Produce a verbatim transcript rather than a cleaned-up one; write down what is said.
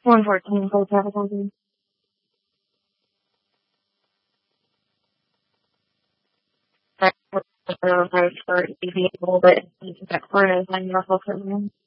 one fourteen, full traffic on. For a vehicle, but that corner is on your full program.